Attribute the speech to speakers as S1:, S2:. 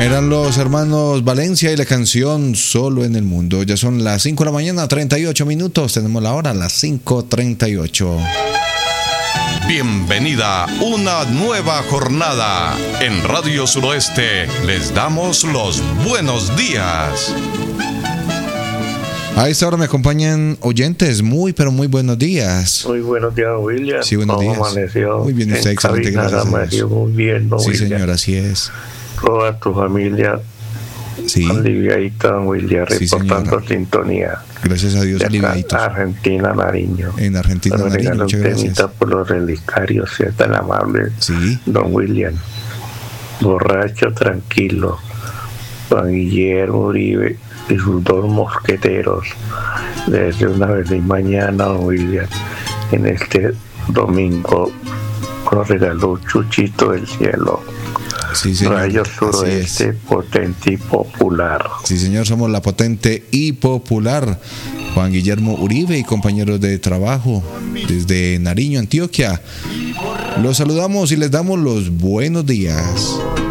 S1: Eran los hermanos Valencia y la canción Solo en el Mundo. Ya son las 5 de la mañana, 38 minutos. Tenemos la hora, las 5:38.
S2: Bienvenida a una nueva jornada. En Radio Suroeste les damos los buenos días.
S1: A esta hora me acompañan oyentes. Muy, pero muy buenos días.
S3: Muy buenos días, William.
S1: Sí, buenos días.
S3: Amaneció
S1: muy bien, usted, excelente, gracias.
S3: Amaneció muy bien, ¿no,
S1: sí,
S3: William?
S1: señor, así es.
S3: Toda tu familia
S1: sí.
S3: aliviadita, William,
S1: sí,
S3: reportando
S1: señora.
S3: sintonía.
S1: Gracias a Dios, aliviaditos.
S3: Argentina, Nariño.
S1: En Argentina, Nariño, muchas gracias.
S3: Por los relicarios, si es tan amable,
S1: sí.
S3: don William. Borracho, tranquilo. Juan Guillermo Uribe y sus dos mosqueteros. Desde una vez de mañana, don William, en este domingo, nos regaló Chuchito del Cielo.
S1: Sí, señor.
S3: Radio Suroeste, potente y popular.
S1: Sí, señor, somos la potente y popular. Juan Guillermo Uribe y compañeros de trabajo desde Nariño, Antioquia. Los saludamos y les damos los buenos días.